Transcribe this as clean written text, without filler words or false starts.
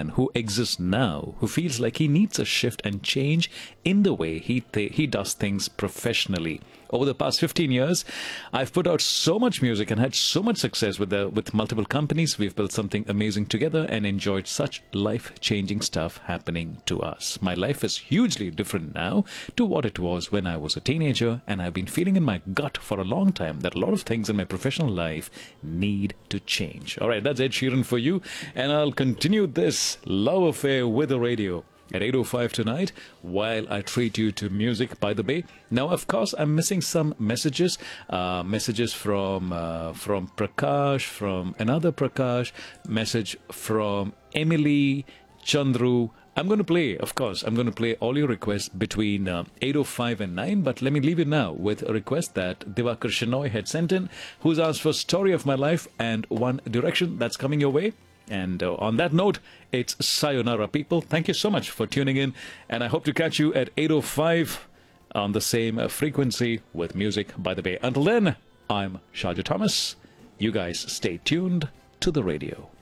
man who exists now who feels like he needs a shift and change in the way he does things professionally. Over the past 15 years, I've put out so much music and had so much success with multiple companies. We've built something amazing together and enjoyed such life-changing stuff happening to us. My life is hugely different now to what it was when I was a teenager, and I've been feeling in my gut for a long time that a lot of things in my professional life need to change. All right, that's Ed Sheeran for you, and I'll continue this love affair with the radio at 8:05 tonight while I treat you to music by the bay. Now, of course, I'm missing some messages. Messages from Prakash, from another Prakash, message from Emily, Chandru. I'm going to play, of course, I'm going to play all your requests between 8:05 and 9, but let me leave you now with a request that Divakar Shenoy had sent in, who's asked for Story of My Life and One Direction. That's coming your way. And on that note, it's sayonara, people. Thank you so much for tuning in, and I hope to catch you at 8:05 on the same frequency with Music by the Bay. Until then, I'm Shaja Thomas. You guys stay tuned to the radio.